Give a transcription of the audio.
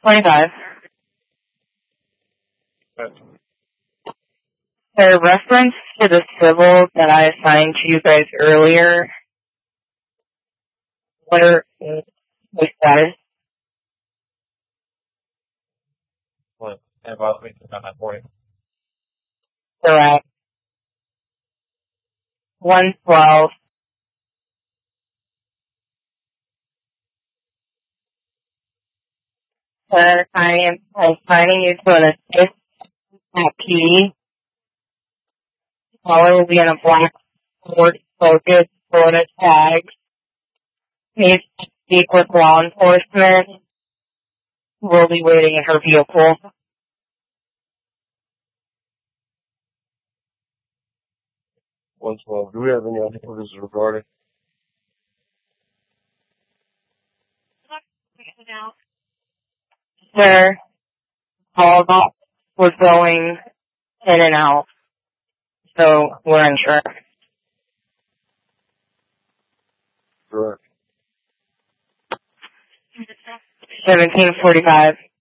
25. But The reference to the civil that I assigned to you guys earlier, where was that? what? And about me on that point. Correct. 112. Sir, I am assigning you to an assist at P. Caller will be in a black Ford Focus Florida tag. Needs to speak with law enforcement. Will be waiting in her vehicle. 112. Do we have any other orders regarding? Sir, all that was going in and out, so we're unsure. Correct. 1745.